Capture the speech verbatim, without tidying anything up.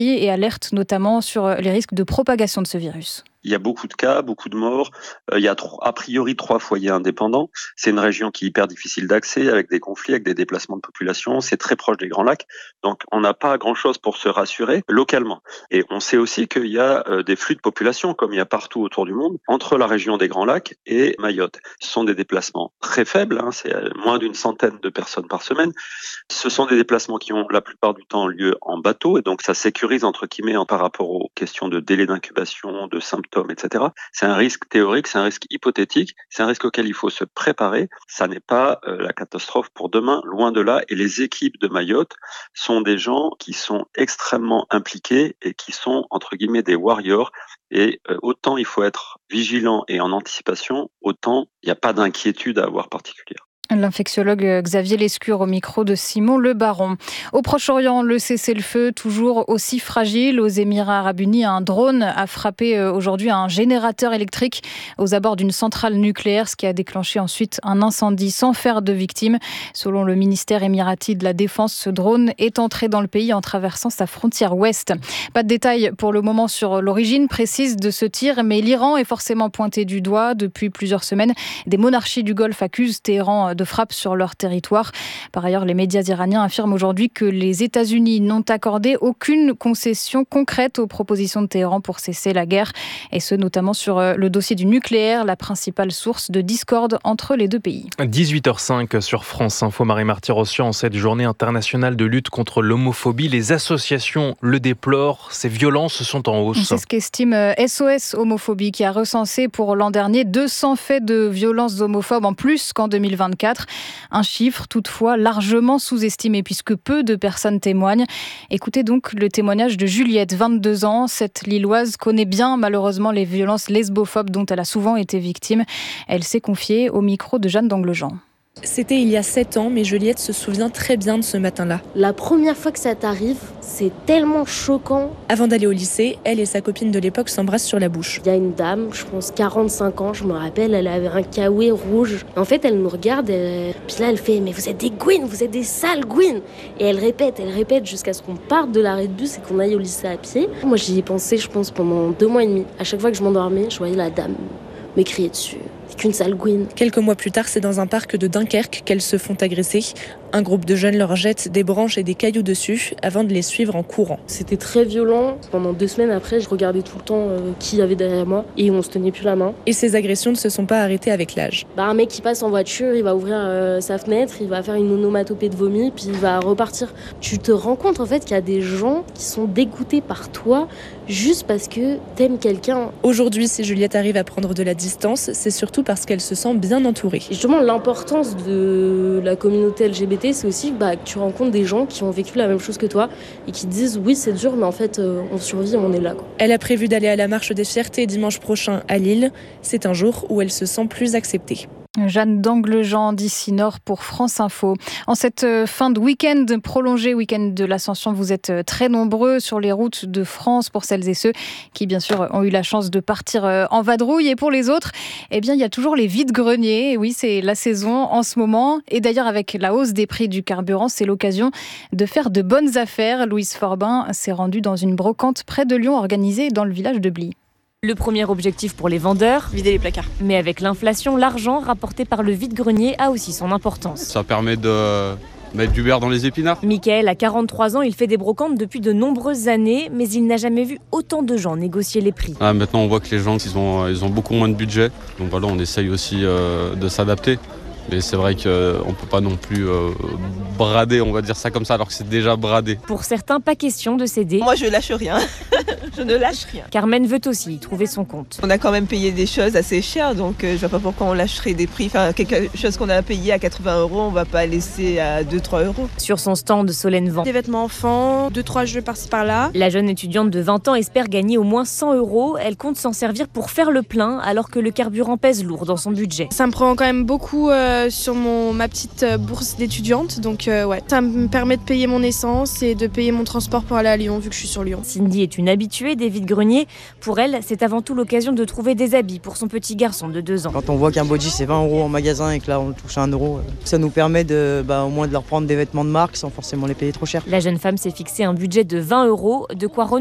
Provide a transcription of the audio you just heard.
et alerte notamment sur les risques de propagation de ce virus. Il y a beaucoup de cas, beaucoup de morts. Euh, il y a trois, a priori trois foyers indépendants. C'est une région qui est hyper difficile d'accès, avec des conflits, avec des déplacements de population. C'est très proche des Grands Lacs. Donc, on n'a pas grand-chose pour se rassurer localement. Et on sait aussi qu'il y a euh, des flux de population, comme il y a partout autour du monde, entre la région des Grands Lacs et Mayotte. Ce sont des déplacements très faibles. Hein, c'est moins d'une centaine de personnes par semaine. Ce sont des déplacements qui ont la plupart du temps lieu en bateau. Et donc, ça sécurise, entre guillemets, par rapport aux questions de délai d'incubation, de symptômes, et cetera. C'est un risque théorique, c'est un risque hypothétique, c'est un risque auquel il faut se préparer. Ça n'est pas euh, la catastrophe pour demain, loin de là. Et les équipes de Mayotte sont des gens qui sont extrêmement impliqués et qui sont, entre guillemets, des warriors. Et euh, autant il faut être vigilant et en anticipation, autant il n'y a pas d'inquiétude à avoir particulière. L'infectiologue Xavier Lescure au micro de Simon Le Baron. Au Proche-Orient, le cessez-le-feu toujours aussi fragile. Aux Émirats Arabes Unis, un drone a frappé aujourd'hui un générateur électrique aux abords d'une centrale nucléaire, ce qui a déclenché ensuite un incendie sans faire de victimes. Selon le ministère émirati de la Défense, ce drone est entré dans le pays en traversant sa frontière ouest. Pas de détails pour le moment sur l'origine précise de ce tir, mais l'Iran est forcément pointé du doigt. Depuis plusieurs semaines, des monarchies du Golfe accusent Téhéran de frappe sur leur territoire. Par ailleurs, les médias iraniens affirment aujourd'hui que les États-Unis n'ont accordé aucune concession concrète aux propositions de Téhéran pour cesser la guerre, et ce notamment sur le dossier du nucléaire, la principale source de discorde entre les deux pays. dix-huit heures cinq sur France Info, Marie-Marty Rossian. En cette journée internationale de lutte contre l'homophobie, les associations le déplorent, ces violences sont en hausse. C'est ce qu'estime S O S Homophobie, qui a recensé pour l'an dernier deux cents faits de violences homophobes en plus qu'en deux mille vingt-quatre. Un chiffre toutefois largement sous-estimé puisque peu de personnes témoignent. Écoutez donc le témoignage de Juliette, vingt-deux ans. Cette Lilloise connaît bien malheureusement les violences lesbophobes dont elle a souvent été victime. Elle s'est confiée au micro de Jeanne d'Anglejean. C'était il y a sept ans, mais Juliette se souvient très bien de ce matin-là. La première fois que ça t'arrive, c'est tellement choquant. Avant d'aller au lycée, elle et sa copine de l'époque s'embrassent sur la bouche. Il y a une dame, je pense quarante-cinq ans, je me rappelle, elle avait un kawaii rouge. En fait, elle nous regarde, et... puis là, elle fait « Mais vous êtes des gouines, vous êtes des sales gouines !» Et elle répète, elle répète jusqu'à ce qu'on parte de l'arrêt de bus et qu'on aille au lycée à pied. Moi, j'y ai pensé, je pense, pendant deux mois et demi. À chaque fois que je m'endormais, je voyais la dame me crier dessus. C'est qu'une sale gouine. Quelques mois plus tard, c'est dans un parc de Dunkerque qu'elles se font agresser. Un groupe de jeunes leur jette des branches et des cailloux dessus avant de les suivre en courant. C'était très violent. Pendant deux semaines après, je regardais tout le temps euh, qui y avait derrière moi et on se tenait plus la main. Et ces agressions ne se sont pas arrêtées avec l'âge. Bah, un mec qui passe en voiture, il va ouvrir euh, sa fenêtre, il va faire une onomatopée de vomi, puis il va repartir. Tu te rends compte en fait qu'il y a des gens qui sont dégoûtés par toi juste parce que t'aimes quelqu'un. Aujourd'hui, si Juliette arrive à prendre de la distance, c'est surtout parce qu'elle se sent bien entourée. Et justement, l'importance de la communauté L G B T, c'est aussi bah, que tu rencontres des gens qui ont vécu la même chose que toi et qui te disent oui, c'est dur, mais en fait, euh, on survit, on est là, quoi. Elle a prévu d'aller à la marche des fiertés dimanche prochain à Lille. C'est un jour où elle se sent plus acceptée. Jeanne d'Anglejean d'ici Nord pour France Info. En cette fin de week-end prolongé, week-end de l'Ascension, vous êtes très nombreux sur les routes de France pour celles et ceux qui, bien sûr, ont eu la chance de partir en vadrouille. Et pour les autres, eh bien, il y a toujours les vides-greniers. Oui, c'est la saison en ce moment. Et d'ailleurs, avec la hausse des prix du carburant, c'est l'occasion de faire de bonnes affaires. Louise Forbin s'est rendue dans une brocante près de Lyon, organisée dans le village de Bly. Le premier objectif pour les vendeurs, vider les placards. Mais avec l'inflation, l'argent rapporté par le vide-grenier a aussi son importance. Ça permet de mettre du beurre dans les épinards. Mickaël a quarante-trois ans, il fait des brocantes depuis de nombreuses années, mais il n'a jamais vu autant de gens négocier les prix. Ah, maintenant on voit que les gens ils ont, ils ont beaucoup moins de budget, donc voilà, on essaye aussi euh, de s'adapter. Mais c'est vrai qu'on ne peut pas non plus euh, brader, on va dire ça comme ça, alors que c'est déjà bradé. Pour certains, pas question de céder. Moi, je lâche rien. Je ne lâche rien. Carmen veut aussi y trouver son compte. On a quand même payé des choses assez chères, donc euh, je ne vois pas pourquoi on lâcherait des prix. Enfin, quelque chose qu'on a payé à quatre-vingts euros, on ne va pas laisser à deux à trois euros. Sur son stand, Solène vend des vêtements enfants, deux trois jeux par-ci par-là. La jeune étudiante de vingt ans espère gagner au moins cent euros. Elle compte s'en servir pour faire le plein, alors que le carburant pèse lourd dans son budget. Ça me prend quand même beaucoup... Euh euh, sur mon, ma petite euh, bourse d'étudiante. Donc euh, ouais, ça me permet de payer mon essence et de payer mon transport pour aller à Lyon vu que je suis sur Lyon. Cindy est une habituée des vides-greniers. Pour elle, c'est avant tout l'occasion de trouver des habits pour son petit garçon de deux ans. Quand on voit qu'un body c'est vingt euros en magasin et que là on touche à un euro, ça nous permet de, bah, au moins de leur prendre des vêtements de marque sans forcément les payer trop cher. La jeune femme s'est fixé un budget de vingt euros, de quoi